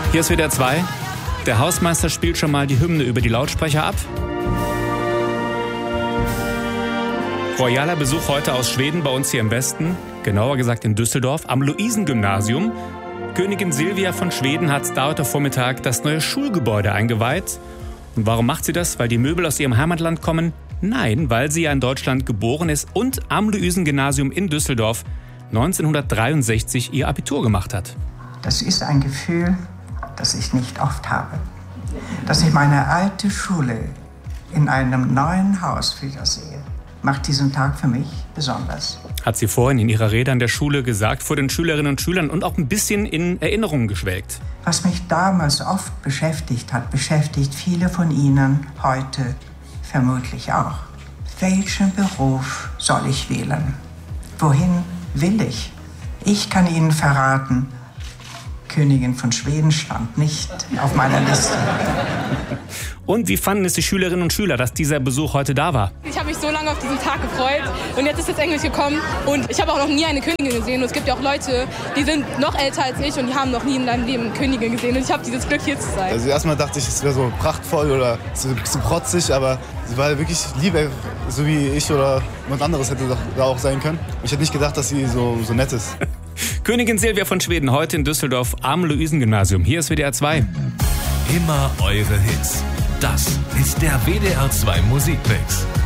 Hier ist WDR 2. Der Hausmeister spielt schon mal die Hymne über die Lautsprecher ab. Royaler Besuch heute aus Schweden bei uns hier im Westen, genauer gesagt in Düsseldorf, am Luisengymnasium. Königin Silvia von Schweden hat da heute Vormittag das neue Schulgebäude eingeweiht. Und warum macht sie das? Weil die Möbel aus ihrem Heimatland kommen? Nein, weil sie ja in Deutschland geboren ist und am Luisengymnasium in Düsseldorf 1963 ihr Abitur gemacht hat. Das ist ein Gefühl, das ich nicht oft habe. Dass ich meine alte Schule in einem neuen Haus wiedersehe, macht diesen Tag für mich besonders. Hat sie vorhin in ihrer Rede an der Schule gesagt, vor den Schülerinnen und Schülern und auch ein bisschen in Erinnerungen geschwelgt. Was mich damals oft beschäftigt hat, beschäftigt viele von Ihnen heute vermutlich auch. Welchen Beruf soll ich wählen? Wohin will ich? Ich kann Ihnen verraten, Königin von Schweden stand nicht auf meiner Liste. Und wie fanden es die Schülerinnen und Schüler, dass dieser Besuch heute da war? Ich habe mich so lange auf diesen Tag gefreut und jetzt ist das Englisch gekommen und ich habe auch noch nie eine Königin gesehen und es gibt ja auch Leute, die sind noch älter als ich und die haben noch nie in deinem Leben eine Königin gesehen und ich habe dieses Glück, hier zu sein. Also erstmal dachte ich, es wäre so prachtvoll oder so ein bisschen protzig, aber sie war wirklich lieb, so wie ich oder jemand anderes hätte da auch sein können. Ich hätte nicht gedacht, dass sie so nett ist. Königin Silvia von Schweden heute in Düsseldorf am Luisengymnasium. Hier ist WDR 2. Immer eure Hits. Das ist der WDR 2 Musikmix.